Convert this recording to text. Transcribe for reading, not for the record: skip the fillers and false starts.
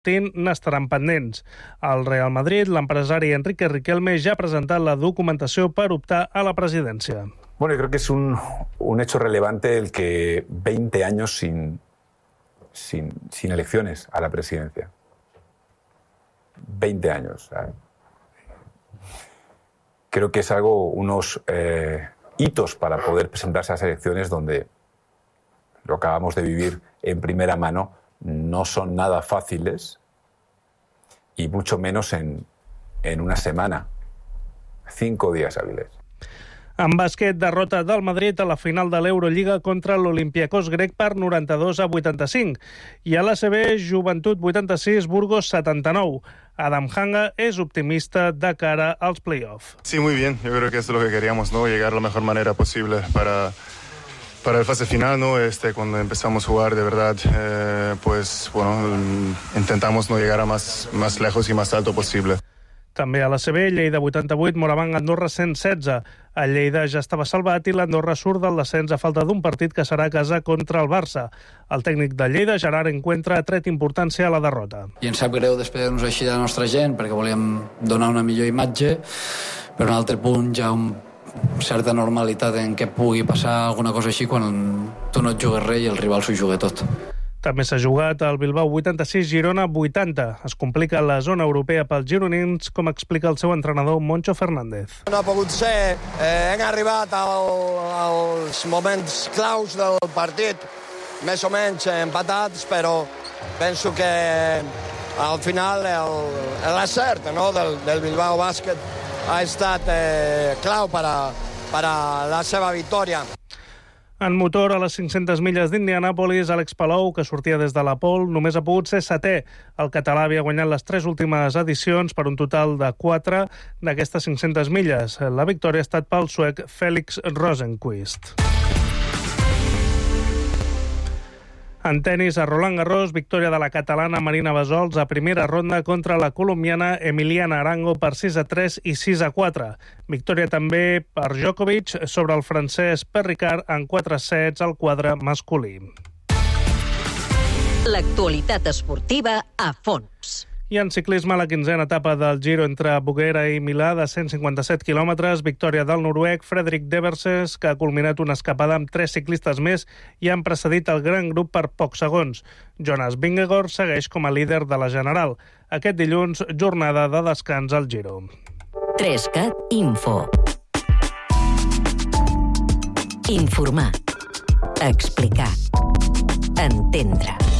n'estaran pendents. Al Real Madrid, l'empresari Enrique Riquelme ja ha presentat la documentació per optar a la presidència. Bueno, yo creo que es un hecho relevante el que 20 años sin elecciones a la presidencia. 20 años. Creo que es unos hitos para poder presentarse a las elecciones donde lo que acabamos de vivir en primera mano no son nada fáciles y mucho menos en una semana, 5 días hábiles. En bàsquet, derrota del Madrid a la final de l'Eurolliga contra l'Olympiacos grec per 92-85. I a l'ACB, Joventut 86, Burgos 79. Adam Hanga es optimista de cara als play-off. Sí, muy bien. Yo creo que eso es lo que queríamos, ¿no? Llegar de la mejor manera posible para el fase final, ¿no? Cuando empezamos a jugar, de verdad, pues bueno, intentamos no llegar a más lejos y más alto posible. També a l'ACB, Lleida 88, Morabanc, Andorra 116. El Lleida ja estava salvat i l'Andorra surt del descens a falta d'un partit que serà a casa contra el Barça. El tècnic de Lleida, Gerard Encuentra, ha tret importància a la derrota. I ens sap greu despedir-nos així de la nostra gent perquè volíem donar una millor imatge, però en un altre punt ja certa normalitat en què pugui passar alguna cosa així quan tu no et jugues res i el rival s'ho juga tot. També s'ha jugat al Bilbao 86, Girona 80. Es complica la zona europea pels gironins, com explica el seu entrenador Moncho Fernández. No ha pogut ser. Hem arribat als moments claus del partit, més o menys empatats, però penso que al final l'acert del Bilbao Bàsquet ha estat clau per a la seva victòria. En motor, a les 500 milles d'Indianàpolis, Àlex Palou, que sortia des de la pole, només ha pogut ser setè. El català havia guanyat les 3 últimes edicions per un total de 4 d'aquestes 500 milles. La victòria ha estat pel suec Félix Rosenqvist. En tenis, a Roland Garros, victòria de la catalana Marina Bassols a primera ronda contra la colombiana Emiliana Arango per 6-3 i 6-4. Victòria també per Djokovic sobre el francès Perricard en 4 sets al quadre masculí. L'actualitat esportiva a fons. I en ciclisme, la 15a etapa del Giro entre Boguera i Milà de 157 quilòmetres, victòria del noruec Fredrik Deverses, que ha culminat una escapada amb 3 ciclistes més i han precedit el gran grup per pocs segons. Jonas Vingegaard segueix com a líder de la general. Aquest dilluns, jornada de descans al Giro. 3CAT Info. Informar. Explicar. Entendre.